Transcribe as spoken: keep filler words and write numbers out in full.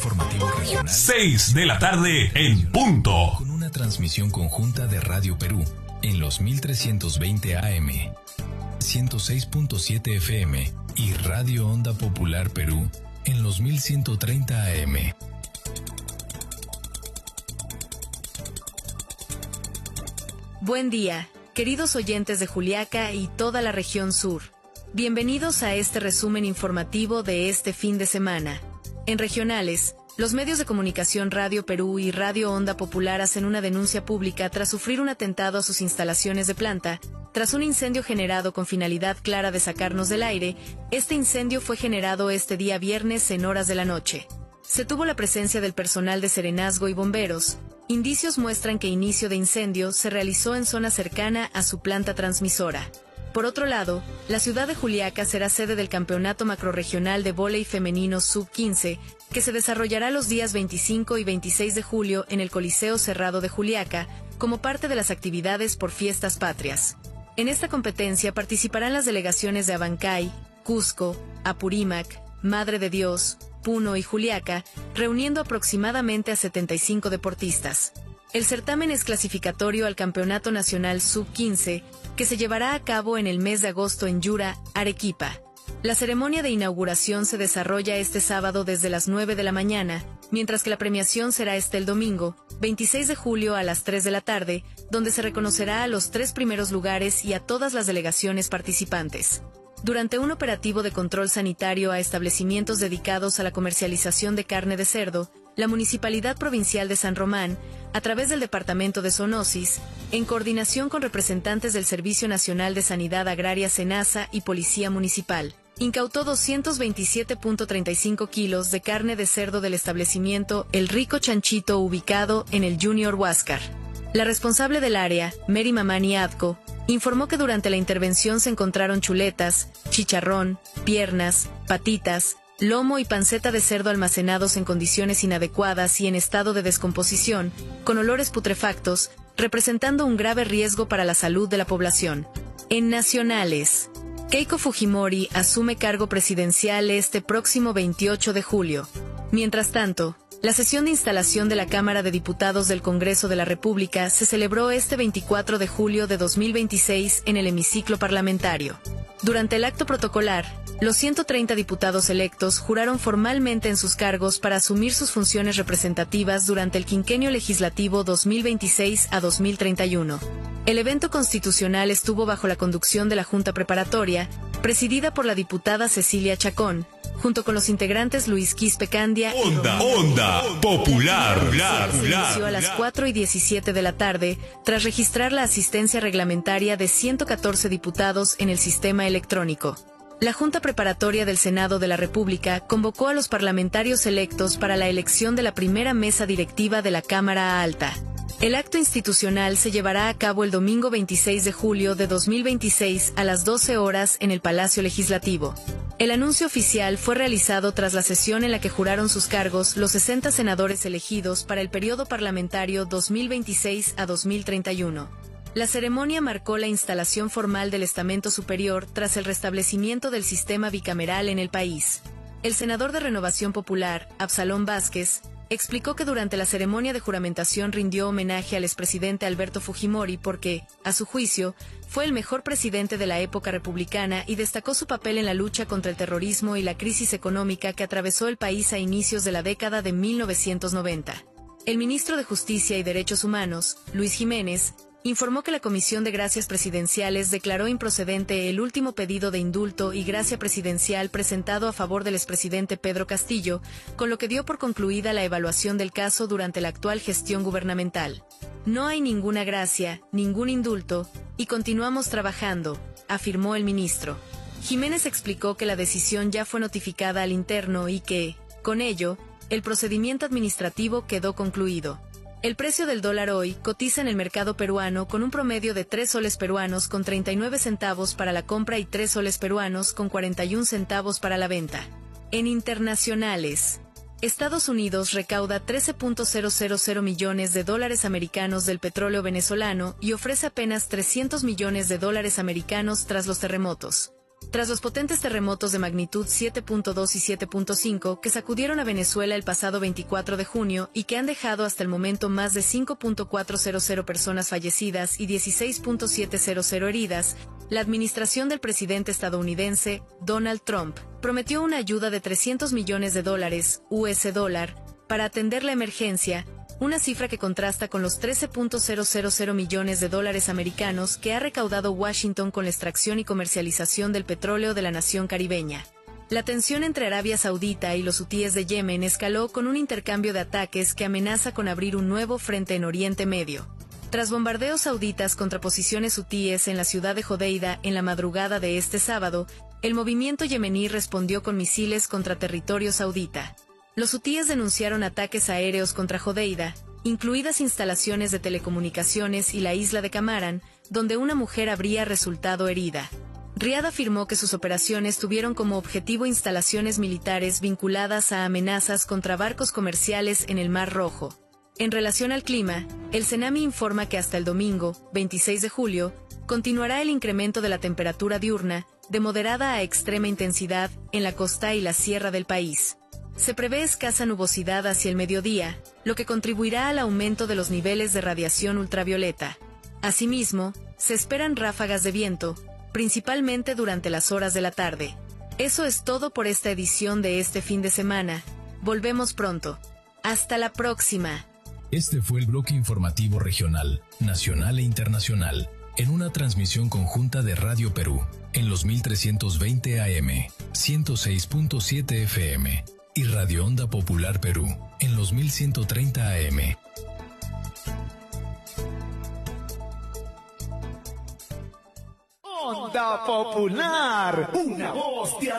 informativo regional. seis de la tarde en punto. Con una transmisión conjunta de Radio Perú en los mil trescientos veinte A M, ciento seis punto siete F M y Radio Onda Popular Perú en los mil ciento treinta A M. Buen día, queridos oyentes de Juliaca y toda la región sur. Bienvenidos a este resumen informativo de este fin de semana. En regionales, los medios de comunicación Radio Perú y Radio Onda Popular hacen una denuncia pública tras sufrir un atentado a sus instalaciones de planta. Tras un incendio generado con finalidad clara de sacarnos del aire, este incendio fue generado este día viernes en horas de la noche. Se tuvo la presencia del personal de serenazgo y bomberos. Indicios muestran que inicio de incendio se realizó en zona cercana a su planta transmisora. Por otro lado, la ciudad de Juliaca será sede del Campeonato Macrorregional de Vóley Femenino sub quince, que se desarrollará los días veinticinco y veintiséis de julio en el Coliseo Cerrado de Juliaca, como parte de las actividades por Fiestas Patrias. En esta competencia participarán las delegaciones de Abancay, Cusco, Apurímac, Madre de Dios, Puno y Juliaca, reuniendo aproximadamente a setenta y cinco deportistas. El certamen es clasificatorio al Campeonato Nacional sub quince, que se llevará a cabo en el mes de agosto en Yura, Arequipa. La ceremonia de inauguración se desarrolla este sábado desde las nueve de la mañana, mientras que la premiación será este el domingo, veintiséis de julio a las tres de la tarde, donde se reconocerá a los tres primeros lugares y a todas las delegaciones participantes. Durante un operativo de control sanitario a establecimientos dedicados a la comercialización de carne de cerdo, la Municipalidad Provincial de San Román, a través del Departamento de Zoonosis, en coordinación con representantes del Servicio Nacional de Sanidad Agraria SENASA y Policía Municipal, incautó doscientos veintisiete punto treinta y cinco kilos de carne de cerdo del establecimiento El Rico Chanchito ubicado en el Junior Huáscar. La responsable del área, Mary Mamani Adco, informó que durante la intervención se encontraron chuletas, chicharrón, piernas, patitas, lomo y panceta de cerdo almacenados en condiciones inadecuadas y en estado de descomposición, con olores putrefactos, representando un grave riesgo para la salud de la población. En nacionales, Keiko Fujimori asume cargo presidencial este próximo veintiocho de julio. Mientras tanto, la sesión de instalación de la Cámara de Diputados del Congreso de la República se celebró este veinticuatro de julio de dos mil veintiséis en el hemiciclo parlamentario. Durante el acto protocolar, los ciento treinta diputados electos juraron formalmente en sus cargos para asumir sus funciones representativas durante el quinquenio legislativo dos mil veintiséis a dos mil treinta y uno. El evento constitucional estuvo bajo la conducción de la Junta Preparatoria, presidida por la diputada Cecilia Chacón, junto con los integrantes Luis Quispe Candia y Onda, Onda Popular. Se inició a las cuatro y diecisiete de la tarde, tras registrar la asistencia reglamentaria de ciento catorce diputados en el sistema electrónico. La Junta Preparatoria del Senado de la República convocó a los parlamentarios electos para la elección de la primera mesa directiva de la Cámara Alta. El acto institucional se llevará a cabo el domingo veintiséis de julio de dos mil veintiséis a las doce horas en el Palacio Legislativo. El anuncio oficial fue realizado tras la sesión en la que juraron sus cargos los sesenta senadores elegidos para el periodo parlamentario dos mil veintiséis a dos mil treinta y uno. La ceremonia marcó la instalación formal del estamento superior tras el restablecimiento del sistema bicameral en el país. El senador de Renovación Popular, Absalón Vázquez, explicó que durante la ceremonia de juramentación rindió homenaje al expresidente Alberto Fujimori porque, a su juicio, fue el mejor presidente de la época republicana y destacó su papel en la lucha contra el terrorismo y la crisis económica que atravesó el país a inicios de la década de mil novecientos noventa. El ministro de Justicia y Derechos Humanos, Luis Jiménez, informó que la Comisión de Gracias Presidenciales declaró improcedente el último pedido de indulto y gracia presidencial presentado a favor del expresidente Pedro Castillo, con lo que dio por concluida la evaluación del caso durante la actual gestión gubernamental. No hay ninguna gracia, ningún indulto, y continuamos trabajando, afirmó el ministro. Jiménez explicó que la decisión ya fue notificada al interno y que, con ello, el procedimiento administrativo quedó concluido. El precio del dólar hoy cotiza en el mercado peruano con un promedio de tres soles peruanos con treinta y nueve centavos para la compra y tres soles peruanos con cuarenta y un centavos para la venta. En internacionales, Estados Unidos recauda trece punto cero cero cero millones de dólares americanos del petróleo venezolano y ofrece apenas trescientos millones de dólares americanos tras los terremotos. Tras los potentes terremotos de magnitud siete punto dos y siete punto cinco que sacudieron a Venezuela el pasado veinticuatro de junio y que han dejado hasta el momento más de cinco punto cuatrocientas personas fallecidas y dieciséis punto setecientas heridas, la administración del presidente estadounidense, Donald Trump, prometió una ayuda de trescientos millones de dólares, U S dólar, para atender la emergencia, una cifra que contrasta con los trece punto cero cero cero millones de dólares americanos que ha recaudado Washington con la extracción y comercialización del petróleo de la nación caribeña. La tensión entre Arabia Saudita y los hutíes de Yemen escaló con un intercambio de ataques que amenaza con abrir un nuevo frente en Oriente Medio. Tras bombardeos sauditas contra posiciones hutíes en la ciudad de Jodeida en la madrugada de este sábado, el movimiento yemení respondió con misiles contra territorio saudita. Los hutíes denunciaron ataques aéreos contra Jodeida, incluidas instalaciones de telecomunicaciones y la isla de Kamaran, donde una mujer habría resultado herida. Riad afirmó que sus operaciones tuvieron como objetivo instalaciones militares vinculadas a amenazas contra barcos comerciales en el Mar Rojo. En relación al clima, el CENAMI informa que hasta el domingo, veintiséis de julio, continuará el incremento de la temperatura diurna, de moderada a extrema intensidad, en la costa y la sierra del país. Se prevé escasa nubosidad hacia el mediodía, lo que contribuirá al aumento de los niveles de radiación ultravioleta. Asimismo, se esperan ráfagas de viento, principalmente durante las horas de la tarde. Eso es todo por esta edición de este fin de semana. Volvemos pronto. Hasta la próxima. Este fue el bloque informativo regional, nacional e internacional, en una transmisión conjunta de Radio Perú, en los mil trescientos veinte A M, ciento seis punto siete F M. y Radio Onda Popular Perú, en los mil ciento treinta A M. Onda Popular, una voz de